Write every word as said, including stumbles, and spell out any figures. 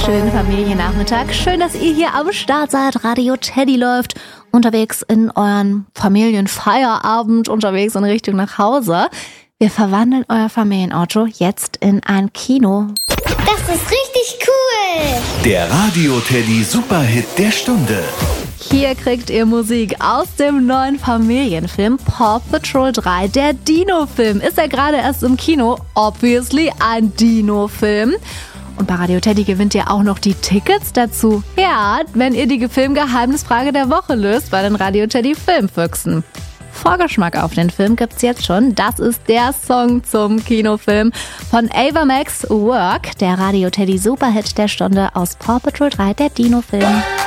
wunderschönen Familiennachmittag. Schön, dass ihr hier am Start seid. Radio Teddy läuft unterwegs in euren Familienfeierabend, unterwegs in Richtung nach Hause. Wir verwandeln euer Familienauto jetzt in ein Kino. Das ist richtig cool! Der Radio Teddy Superhit der Stunde. Hier kriegt ihr Musik aus dem neuen Familienfilm Paw Patrol drei. Der Dino-Film ist ja gerade erst im Kino. Obviously ein Dino-Film. Und bei Radio Teddy gewinnt ihr auch noch die Tickets dazu. Ja, wenn ihr die Filmgeheimnisfrage der Woche löst bei den Radio Teddy Filmfüchsen. Vorgeschmack auf den Film gibt's jetzt schon. Das ist der Song zum Kinofilm von Ava Max, Work, der Radio Teddy Superhit der Stunde aus Paw Patrol drei, der Dino-Film.